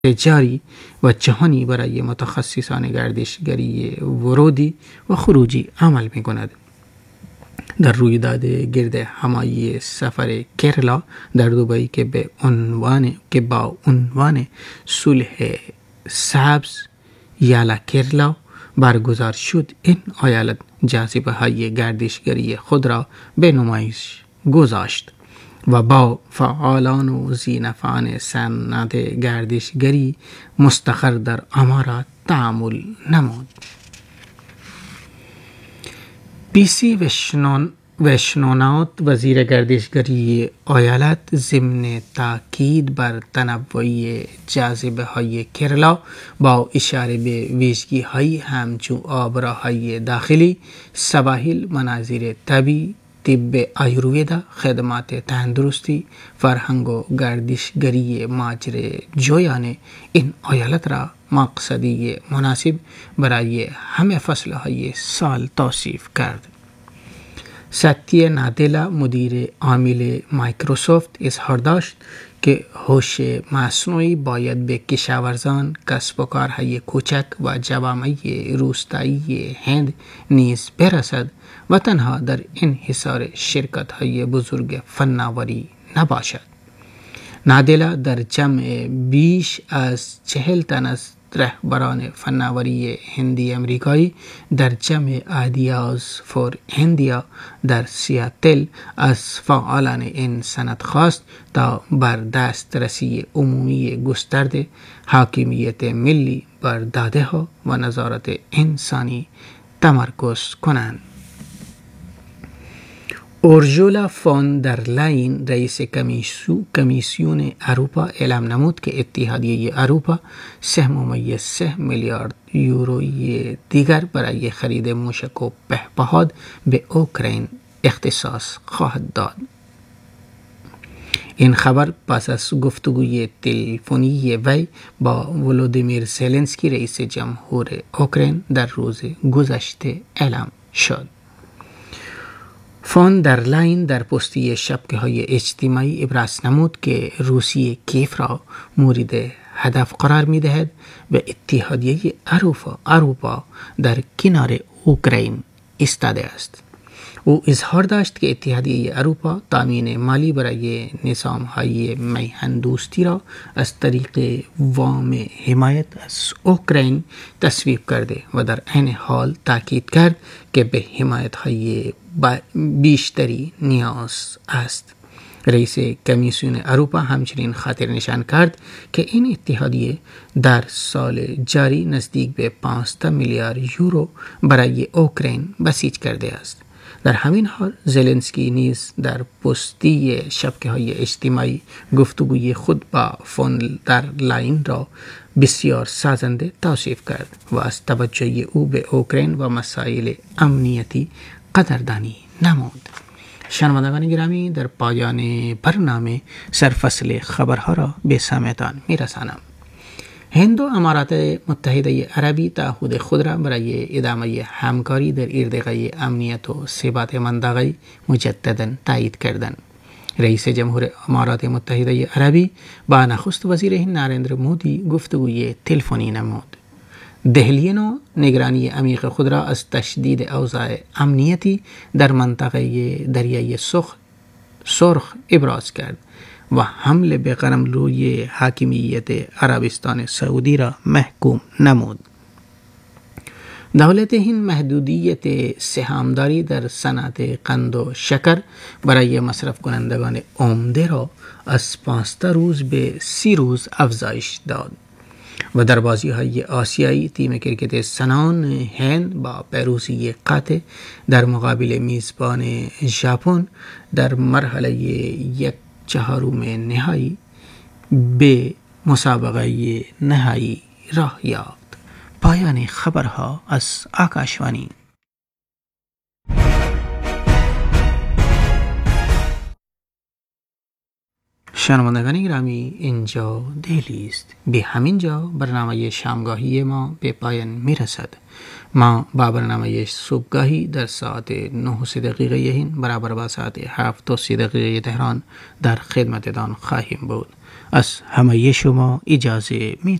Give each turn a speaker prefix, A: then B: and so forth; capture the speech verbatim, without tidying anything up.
A: جاری و جهانی برای متخصصان گردشگری ورودی و خروجی عمل می کند. در رویداد گرد همایی سفر کرلا در دبی که به عنوان که با عنوان صلح سبز یالا کرلا برگزار شد، این ایالت جاذبه های گردشگری خود را به نمایش گذاشت و با فعالان و ذی‌نفعان صنعت گردشگری مستقر در امارات تعامل نمود. پی سی وشنون وشنونات وزیر گردشگری ایالت ضمن تاکید بر تنوع جاذبه های کرلا با اشاره به ویژگی های همچون آبراهای داخلی، سواحل، مناظر طبیعی، طب آیورویدا، خدمات تندرستی، فرهنگ و گردشگری ماجراجویانه این ایالت را مقصدی مناسب برای همه فصلهای سال توصیف کرد. ساتیا نادلا مدیر عامل مایکروسافت اظهار داشت که هوش مصنوعی باید به کشاورزان، کسب و کارهای کوچک و جوامع روستایی هند نیز برسد و تنها در انحصار شرکت‌های بزرگ فناوری نباشد. نادلا در جمع بیش از چهل تن از رهبران فناوری هندی امریکایی در جمع آیدیاز فور اندیا در سیاتل از فعالان این صنعت خواست تا بر دسترسی عمومی گسترده، حاکمیت ملی بر داده‌ها و نظارت انسانی تمرکز کنند. اورژولا فون در لاین رئیس کمیسیون اروپا اعلام نمود که اتحادیه اروپا سه ممیز سه میلیارد یوروی دیگر برای خرید موشک و پهپاد به اوکراین اختصاص خواهد داد. این خبر پس از گفتگوی تلفنی وی با ولودیمیر زلنسکی رئیس جمهور اوکراین در روز گذشته اعلام شد. فون در لاین در پستی شبکه‌های اجتماعی ابراز نمود که روسیه کیف را مورد هدف قرار می‌دهد و اتحادیه اروپا اروپا در کنار اوکراین ایستاده است. او اظهار داشت که اتحادیه اروپا تامین مالی برای نظام‌های میهن‌دوستی را از طریق وام حمایت از اوکراین تصویب کرده و در عین حال تاکید کرد که به حمایت‌های بیشتری نیاز است. رئیس کمیسیون اروپا همچنین خاطر نشان کرد که این اتحادیه در سال جاری نزدیک به پانزده میلیارد یورو برای اوکراین بسیج کرده است. در همین حال زلنسکی نیز در پستی شبکه‌های اجتماعی گفتگوی خود با فون در لاین را بسیار سازنده توصیف کرد و از توجه او به اوکراین و مسائل امنیتی قدردانی نمود. شنوندگان گرامی، در پایان برنامه سرفصل خبرها را به سمعتان می‌رسانم. هند و امارات متحده عربی تعهد خود را برای ادامه همکاری در عرصه امنیت و ثبات منطقه مجددا تایید کردند. رئیس جمهور امارات متحده عربی با نخست وزیر هند نریندر مودی گفتگوی تلفنی نمود. دهلی نو نگرانی عمیق خود را از تشدید اوضاع امنیتی در منطقه دریای سرخ ابراز کرد و حمله به قلمروی حاکمیت عربستان سعودی را محکوم نمود. دولت هند محدودیت سهامداری در صنعت قند و شکر برای مصرف کنندگان عمده را از پانزده روز به سی روز افزایش داد و در بازی‌های آسیایی تیم کرکت زنان هند با پیروزی قاطع در مقابل میزبان ژاپن در مرحله یک چهارم نهایی به مسابقه نهایی راه یافت. پایان خبرها از آکاشوانی. شنوندگان گرامی، اینجا دهلی است. به همین جا برنامه شامگاهی ما به پایان میرسد. ما با برنامه صبحگاهی در ساعت نه و سه دقیقه هند برابر با ساعت هفت و سی دقیقه تهران در خدمتتان خواهیم بود. از همه شما اجازه می